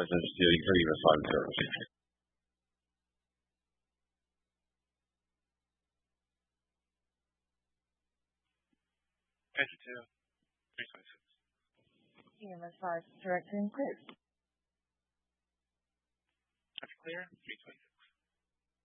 sensitivity or even phone service. Enter 326. EMS 5, director and clear. After clear, 326.